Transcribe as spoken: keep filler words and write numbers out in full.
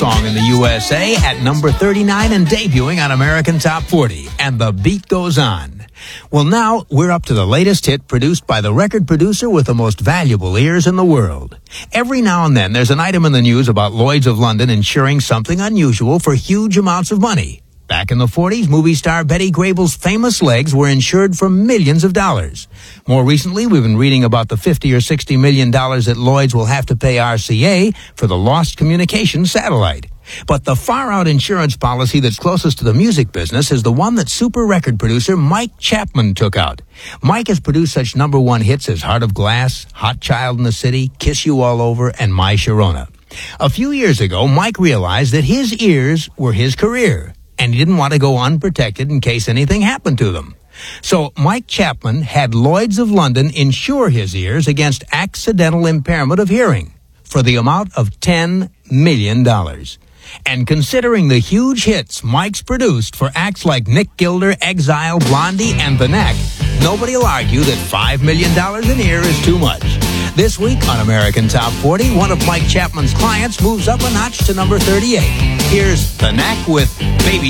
song in the U S A at number thirty-nine and debuting on American Top forty. And the beat goes on. Well, now we're up to the latest hit produced by the record producer with the most valuable ears in the world. Every now and then there's an item in the news about Lloyd's of London insuring something unusual for huge amounts of money. Back in the forties, movie star Betty Grable's famous legs were insured for millions of dollars. More recently, we've been reading about the fifty or sixty million dollars that Lloyd's will have to pay R C A for the lost communications satellite. But the far-out insurance policy that's closest to the music business is the one that super record producer Mike Chapman took out. Mike has produced such number one hits as Heart of Glass, Hot Child in the City, Kiss You All Over, and My Sharona. A few years ago, Mike realized that his ears were his career, and he didn't want to go unprotected in case anything happened to them. So Mike Chapman had Lloyd's of London insure his ears against accidental impairment of hearing for the amount of ten million dollars. And considering the huge hits Mike's produced for acts like Nick Gilder, Exile, Blondie, and The Knack, nobody will argue that five million dollars an ear is too much. This week on American Top forty, one of Mike Chapman's clients moves up a notch to number thirty-eight. Here's The Knack with Baby